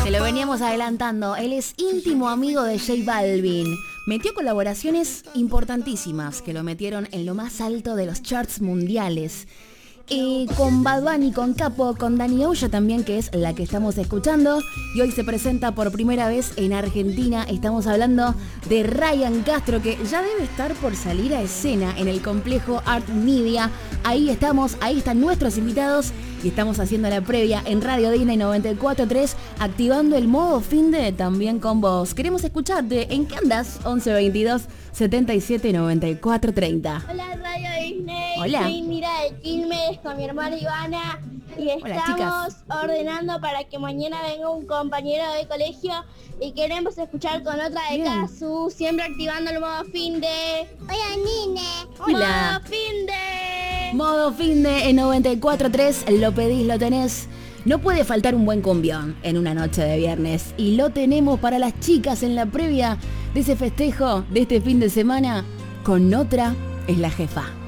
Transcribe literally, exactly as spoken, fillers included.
Te lo veníamos adelantando. Él es íntimo amigo de J Balvin. Metió colaboraciones importantísimas que lo metieron en lo más alto de los charts mundiales. Eh, con Bad Bunny, con Capo, con Danny Ocean también, que es la que estamos escuchando. Y hoy se presenta por primera vez en Argentina. Estamos hablando de Ryan Castro, que ya debe estar por salir a escena en el complejo Art Media. Ahí estamos, ahí están nuestros invitados. Y estamos haciendo la previa en Radio Disney noventa y cuatro punto tres, activando el modo finde también con vos. Queremos escucharte. ¿En qué andas? once veintidós setenta y siete noventa y cuatro treinta. Hola Radio Disney. Hola. Soy Mira de Quilmes con mi hermana Ivana y Hola, estamos chicas. ordenando para que mañana venga un compañero de colegio y queremos escuchar con otra de Bien. Casu, siempre activando el modo finde. Hola Nine. Hola. Modo finde. Modo finde en noventa y cuatro punto tres, lo pedís, lo tenés. No puede faltar un buen cumbión en una noche de viernes. Y lo tenemos para las chicas en la previa de ese festejo de este fin de semana con Otra es la Jefa.